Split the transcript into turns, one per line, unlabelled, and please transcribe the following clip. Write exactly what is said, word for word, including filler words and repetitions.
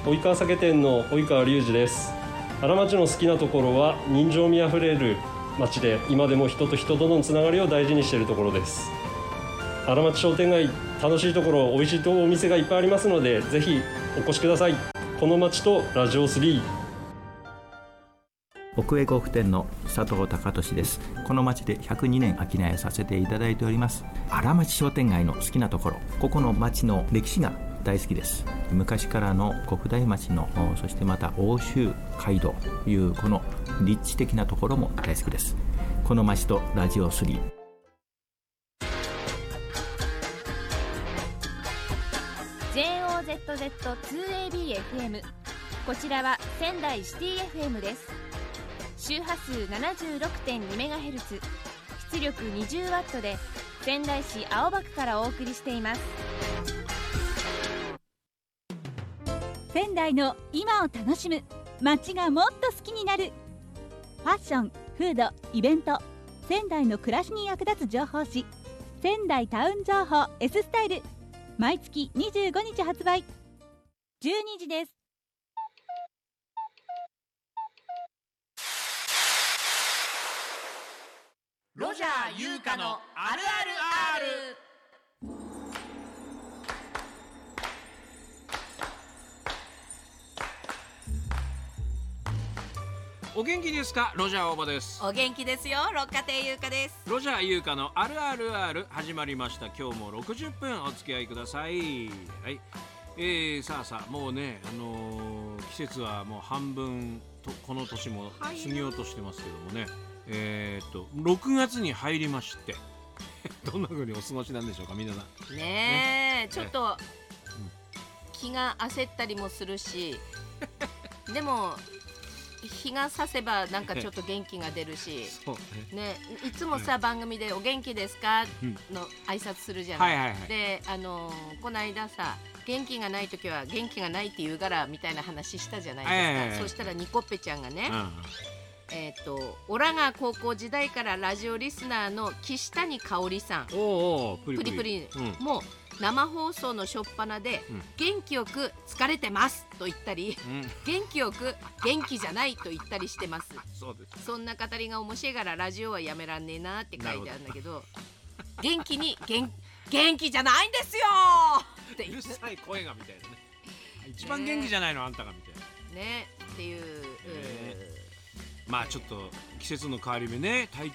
及川酒店の及川隆二です。荒町の好きなところは人情味あふれる町で、今でも人と人とのつながりを大事にしているところです。荒町商店街、楽しいところ、美味しいとお店がいっぱいありますので、ぜひお越しください。この町とラジオスリー。
奥江呉服店の佐藤孝俊です。この町でひゃくにねん商いさせていただいております。荒町商店街の好きなところ、ここの町の歴史が大好きです。昔からの国大町の、そしてまた奥州街道というこの立地的なところも大好きです。この町とラジオスリー。
ジェイオーゼットゼットツーエービーエフエム、 こちらは仙台シティ エフエム です。周波数 ななじゅうろくてんにメガヘルツ、 出力 にじゅうワット で仙台市青葉区からお送りしています。
仙台の今を楽しむ、街がもっと好きになる。ファッション、フード、イベント、仙台の暮らしに役立つ情報誌、仙台タウン情報 S スタイル、毎月にじゅうごにち発売。じゅうにじです。
ロジャー優香のあるある R。 お元気ですか？ロジャー大場です。
お元気ですよ。六花亭優香です。
ロジャー優香のあるある R 始まりました。今日もろくじゅっぷんお付き合いください。はい、えー、さあさあ、もうね、あのー、季節はもう半分とこの年も過ぎようとしてますけどもね、えー、っとろくがつに入りましてどんな風にお過ごしなんでしょうか、皆さん。
ねえ、ちょっと気が焦ったりもするしでも日が差せばなんかちょっと元気が出るし
そう
ね、いつもさ、番組でお元気ですかの挨拶するじゃない、
はいはいはい、
で、あのー、この間さ、元気がない時は元気がないって言うからみたいな話したじゃないですか、はいはいはい、そしたらニコッペちゃんがね、うんえー、とオラが高校時代からラジオリスナーの岸谷香織さん、
おおプリプリ
プリプリ、
うん、
もう生放送のしょっぱなで、うん、元気よく疲れてますと言ったり、うん、元気よく元気じゃないと言ったりしてます
そうです。
そんな語りが面白いからラジオはやめらんねえなって書いてあるんだけど元気に元元気じゃないんですよって
うるさい声がみたいなね一番元気じゃないの、ね、あんたがみたいな
ねっていう、
えーまあちょっと季節の変わり目ね、体